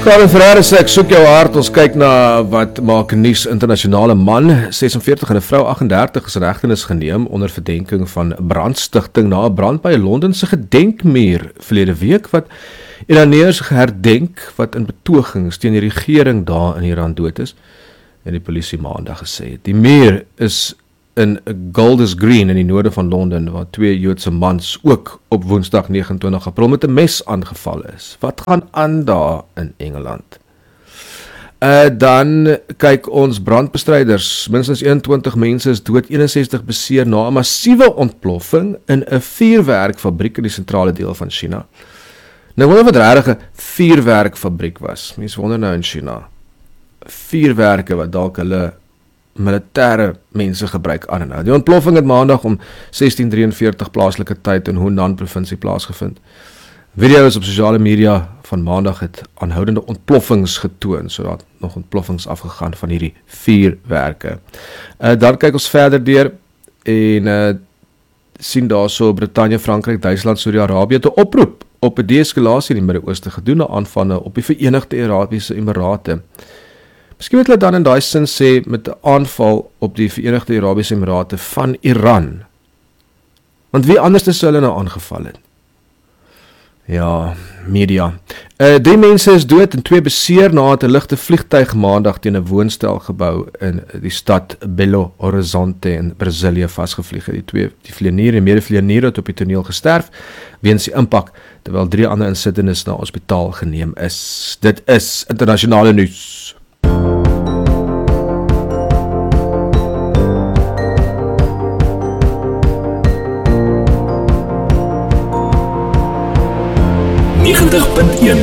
Carmen Ferreira sê, ek soek jou hart. Ons kyk na wat maak nuus. Internasionale man 46 en 'n vrou 38 is in hegtenis geneem onder verdenking van brandstigting na 'n brand by 'n Londense gedenkmuur verlede week wat Iraneërs herdenk wat in betogings teen die regering daar in Iran dood is, en die polisie maandag gesê het. Die muur is in Golders Green in die noorde van Londen, waar 2 Joodse mans ook op Woensdag 29 April met 'n mes aangeval is. Wat gaan aan daar in Engeland? Dan kyk ons brandbestryders. Minstens 21 mense is dood, 61 beseer na 'n massiewe ontploffing in 'n vuurwerkfabriek in die sentrale deel van China. Nou wonder wat regtig 'n vuurwerkfabriek was. Mense wonder nou in China. Vuurwerke wat dalk hulle militêre mense gebruik aan en nou. Die ontploffing het maandag om 16:43 plaaslike tyd in Hunan provinsie plaasgevind. Video's op sosiale media van maandag het aanhoudende ontploffings getoon, so daar het nog ontploffings afgegaan van hierdie vuurwerke. Dan kyk ons verder deur en sien daarso Brittanje, Frankryk, Duitsland, Saudi-Arabië te oproep op 'n de-eskalasie in die Midde-Ooste gedoen na aanvalle op die Verenigde Arabiese Emirate. Miskien moet hulle dan in daai sin sê met 'n aanval op die Verenigde Arabiese Emirate van Iran. Want wie anders sou hulle nou aangeval het? Ja, media. 3 mense is dood en 2 beseer nadat 'n ligte vliegtuig maandag teen 'n woonstelgebou in die stad Belo Horizonte in Brasilië vasgevlieg het. Die vlieënier en medevlieënier het op die toneel gesterf weens die impak, terwyl 3 ander insittendes na hospitaal geneem is. Dit is internasionale nuus.